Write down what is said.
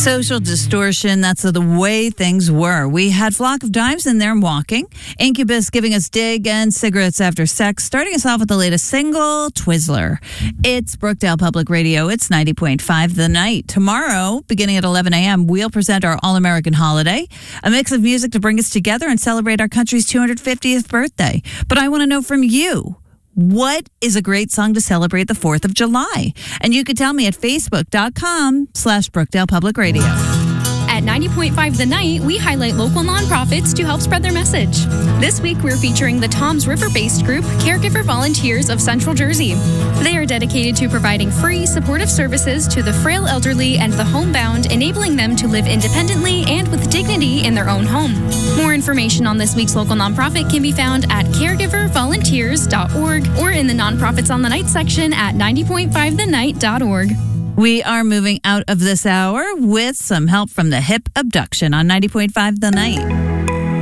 Social distortion, that's the way things were. We had Flock of Dimes in there walking. Incubus giving us Dig and Cigarettes After Sex. Starting us off with the latest single, Twizzler. It's Brookdale Public Radio. It's 90.5 The Night. Tomorrow, beginning at 11 a.m., we'll present our All-American Holiday, a mix of music to bring us together and celebrate our country's 250th birthday. But I want to know from you, what is a great song to celebrate the 4th of July? And you can tell me at facebook.com/Brookdale Public Radio. At 90.5 The Night, we highlight local nonprofits to help spread their message. This week, we're featuring the Toms River-based group, Caregiver Volunteers of Central Jersey. They are dedicated to providing free, supportive services to the frail elderly and the homebound, enabling them to live independently and with dignity in their own home. More information on this week's local nonprofit can be found at caregivervolunteers.org or in the Nonprofits on the Night section at 90.5thenight.org. We are moving out of this hour with some help from the Hip Abduction on 90.5 The Night.